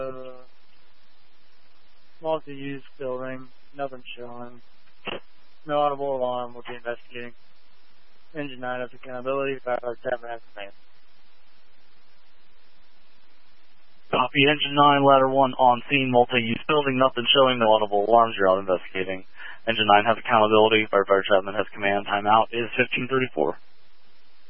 multi-use building, nothing showing. No audible alarm, we'll be investigating. Engine 9 has accountability, Firefighter 7 has command. Copy, Engine 9, Ladder 1 on scene, multi-use building, nothing showing, no audible alarms, you're out investigating. Engine 9 has accountability, Firefighter 7 has command, timeout is 15:34.